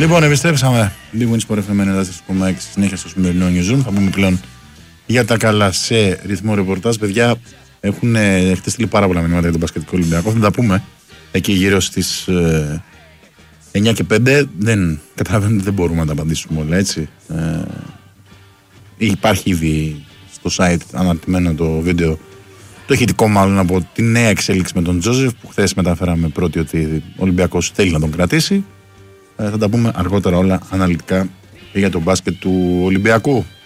Λοιπόν, επιστρέψαμε. Λίγο Sport FM 94,6 συνέχεια στο σημερινό Newsroom. Θα πούμε πλέον για τα καλά σε ρυθμό ρεπορτάζ. Παιδιά, έχουν στείλει πάρα πολλά μηνύματα για τον Μπασκετικό Ολυμπιακό. Θα τα πούμε εκεί γύρω στις 9 και 5. Καταλαβαίνετε ότι δεν μπορούμε να τα απαντήσουμε όλα, έτσι. Υπάρχει ήδη στο site αναρτημένο το βίντεο, το ηχητικό μάλλον, από τη νέα εξέλιξη με τον Τζόζεφ, που χθες μεταφέραμε πρώτη ότι ο Ολυμπιακός θέλει να τον κρατήσει. Θα τα πούμε αργότερα όλα αναλυτικά για τον μπάσκετ του Ολυμπιακού.